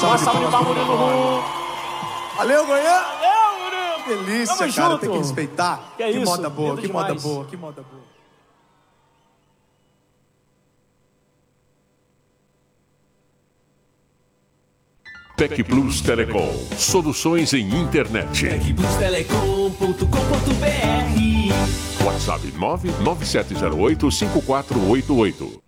salva de palmas, Murilo. Valeu, Goiânia! Valeu, Murilo! Que delícia, Tamo cara, junto. tem que respeitar. Que isso, moda boa, lindo que moda demais. boa, que moda boa. Tec Plus Telecom. Soluções em internet. tecplustelecom.com.br WhatsApp 997085488.